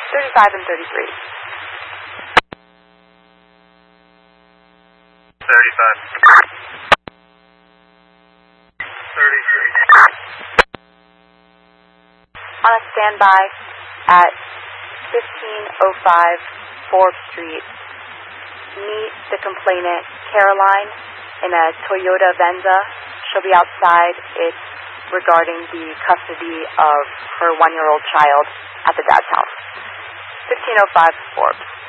35 and 33. 35. 33. On a standby at 1505 Forbes Street. Meet the complainant, Caroline, in a Toyota Venza. She'll be outside. It's regarding the custody of her 1-year-old child at the dad's house. 1505 Forbes.